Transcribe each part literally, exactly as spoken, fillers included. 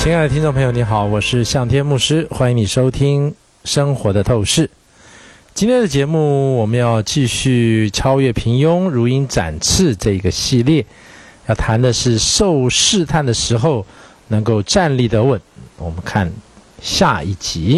亲爱的听众朋友，你好，我是向天牧师，欢迎你收听生活的透视。今天的节目我们要继续超越平庸，如鹰展翅这个系列，要谈的是受试探的时候能够站立得稳。我们看下一集。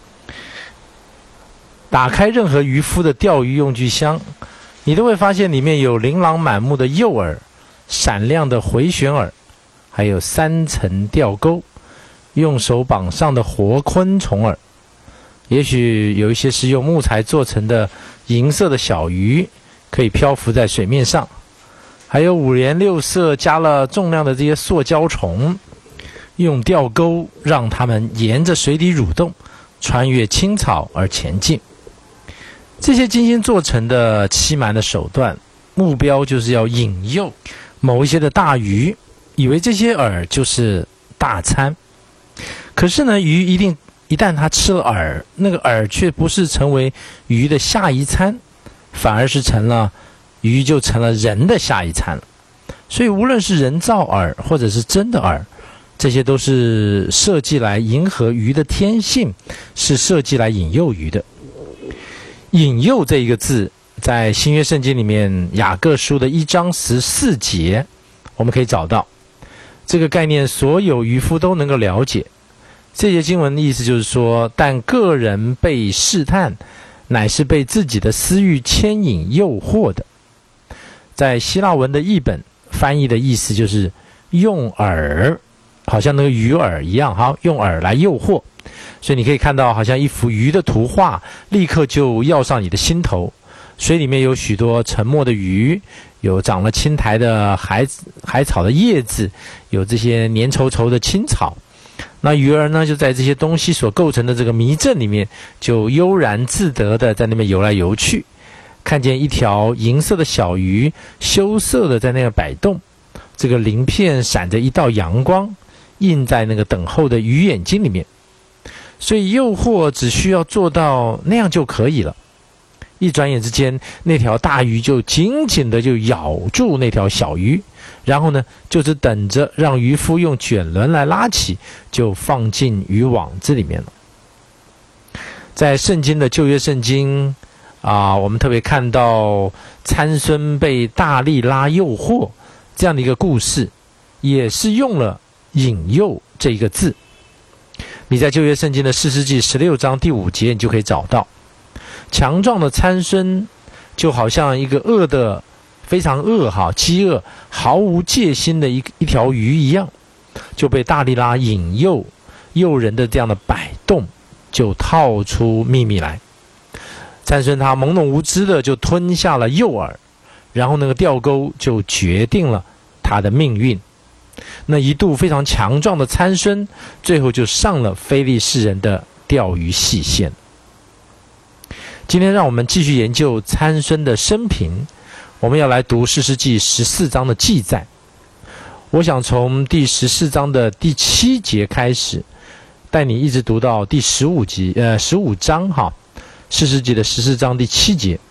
打开任何渔夫的钓鱼用具箱，你都会发现里面有琳琅满目的诱饵、闪亮的回旋饵，还有三层钓钩，用手绑上的活昆虫饵，也许有一些是用木材做成的银色的小鱼，可以漂浮在水面上，还有五颜六色加了重量的这些塑胶虫，用钓钩让它们沿着水底蠕动，穿越青草而前进。这些精心做成的欺瞒的手段，目标就是要引诱某一些的大鱼，以为这些饵就是大餐。可是呢，鱼一定一旦它吃了饵，那个饵却不是成为鱼的下一餐，反而是成了鱼就成了人的下一餐了。所以无论是人造饵或者是真的饵，这些都是设计来迎合鱼的天性，是设计来引诱鱼的。引诱这一个字，在新约圣经里面雅各书的一章十四节我们可以找到。这个概念所有渔夫都能够了解。这节经文的意思就是说，但个人被试探，乃是被自己的私欲牵引诱惑的。在希腊文的译本翻译的意思就是用饵，好像那个鱼饵一样，好，用饵来诱惑。所以你可以看到好像一幅鱼的图画，立刻就要上你的心头。水里面有许多沉默的鱼，有长了青苔的海海草的叶子，有这些黏稠稠的青草。那鱼儿呢，就在这些东西所构成的这个迷阵里面，就悠然自得的在那边游来游去。看见一条银色的小鱼羞涩的在那个摆动，这个鳞片闪着一道阳光，映在那个等候的鱼眼睛里面。所以诱惑只需要做到那样就可以了。一转眼之间，那条大鱼就紧紧的就咬住那条小鱼，然后呢，就只等着让渔夫用卷轮来拉起，就放进渔网子里面了。在圣经的旧约圣经啊，我们特别看到参孙被大利拉诱惑这样的一个故事，也是用了引诱这一个字。你在旧约圣经的士师记十六章第五节，你就可以找到，强壮的参孙就好像一个饿的非常饿哈，饥饿毫无戒心的一一条鱼一样，就被大利拉引诱，诱人的这样的摆动，就套出秘密来。参孙他懵懂无知的就吞下了诱饵，然后那个钓钩就决定了他的命运。那一度非常强壮的参孙，最后就上了非利士人的钓鱼细线。今天让我们继续研究参孙的生平，我们要来读士师记十四章的记载。我想从第十四章的第七节开始，带你一直读到第十五集，呃，十五章哈，士师记的十四章第七节。